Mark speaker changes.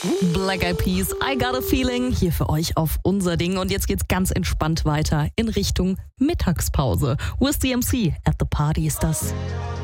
Speaker 1: Black Eyed Peas, I Got a Feeling, hier für euch auf Unser Ding. Und jetzt geht's ganz entspannt weiter in Richtung Mittagspause. Where's the MC? At the Party ist das.